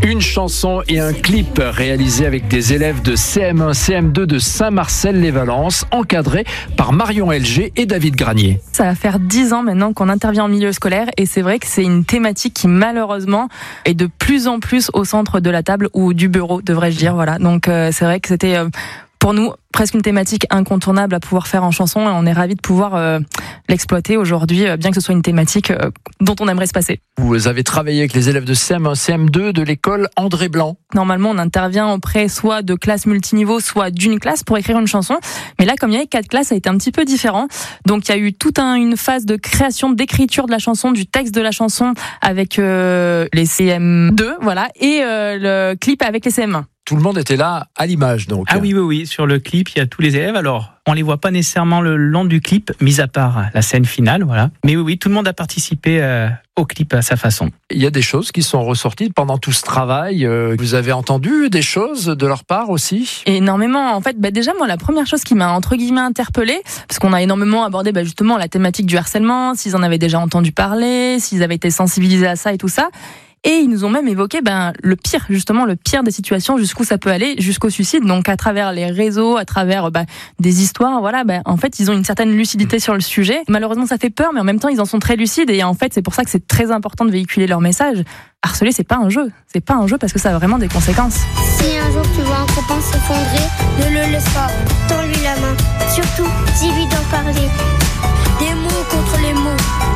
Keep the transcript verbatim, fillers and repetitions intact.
Une chanson et un clip réalisés avec des élèves de C M un, C M deux de Saint-Marcel-les-Valences, encadrés par Marion Elger et David Granier. Ça va faire dix ans maintenant qu'on intervient en milieu scolaire et c'est vrai que c'est une thématique qui malheureusement est de plus en plus au centre de la table ou du bureau, devrais-je dire. Voilà. Donc euh, c'est vrai que c'était euh, pour nous presque une thématique incontournable à pouvoir faire en chanson et on est ravis de pouvoir euh, l'exploiter aujourd'hui, euh, bien que ce soit une thématique euh, dont on aimerait se passer. Vous avez travaillé avec les élèves de C M un, C M deux de l'école André Blanc. Normalement, on intervient auprès soit de classes multiniveaux, soit d'une classe pour écrire une chanson. Mais là, comme il y avait quatre classes, ça a été un petit peu différent. Donc, il y a eu toute un, une phase de création, d'écriture de la chanson, du texte de la chanson avec euh, les C M deux, voilà, et euh, le clip avec les C M un. Tout le monde était là à l'image, donc. Ah oui, oui, oui. Sur le clip, il y a tous les élèves. Alors, on les voit pas nécessairement le long du clip, mis à part la scène finale, voilà. Mais oui, oui, tout le monde a participé euh, au clip à sa façon. Il y a des choses qui sont ressorties pendant tout ce travail. Vous avez entendu des choses de leur part aussi ? Énormément. En fait, bah déjà, moi, la première chose qui m'a, entre guillemets, interpellée, parce qu'on a énormément abordé bah, justement la thématique du harcèlement, s'ils en avaient déjà entendu parler, s'ils avaient été sensibilisés à ça et tout ça. Et ils nous ont même évoqué ben, le pire, justement, le pire des situations, jusqu'où ça peut aller, jusqu'au suicide. Donc, à travers les réseaux, à travers ben, des histoires, voilà, ben, en fait, ils ont une certaine lucidité sur le sujet. Malheureusement, ça fait peur, mais en même temps, ils en sont très lucides. Et en fait, c'est pour ça que c'est très important de véhiculer leur message. Harceler, c'est pas un jeu. C'est pas un jeu parce que ça a vraiment des conséquences. Si un jour tu vois un copain s'effondrer, ne le laisse pas. Tends-lui la main. Surtout, dis-lui d'en parler. Des mots contre les mots.